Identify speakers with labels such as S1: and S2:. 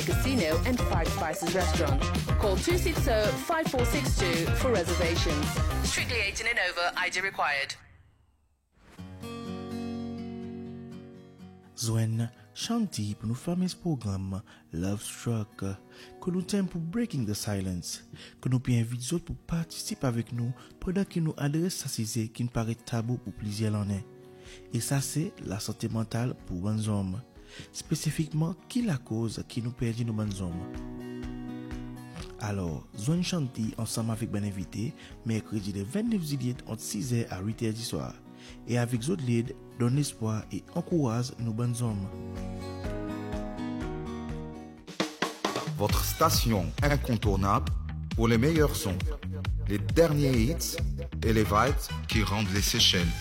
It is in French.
S1: Casino and Five Spices Restaurant. Call 260-5462 for reservations. Strictly 18 and over, ID required.
S2: Zwen Shanti pour nous fermer ce programme Love Struck que nous t'aimons pour Breaking the Silence que nous puis inviter les autres pour participer avec nous pendant que nous adressons à ces qui nous paraît tabou pour plusieurs l'année. Et ça c'est la santé mentale pour bonnes hommes. Spécifiquement, qui la cause qui nous perdit nos bonnes hommes. Alors, Zwen Shanti ensemble avec ben invité mercredi le 29 juillet entre 6h à 8h du soir. Et avec d'autres leads, donne espoir et encourage nos bonnes hommes.
S3: Votre station incontournable pour les meilleurs sons, les derniers hits et les vibes qui rendent les Seychelles